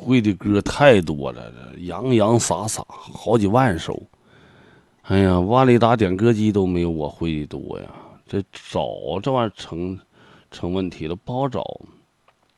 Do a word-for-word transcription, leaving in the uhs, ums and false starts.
会的歌太多了，洋洋洒洒好几万首。哎呀，万利达点歌机都没有我会的多呀，这找这玩意儿成成问题了，不好找。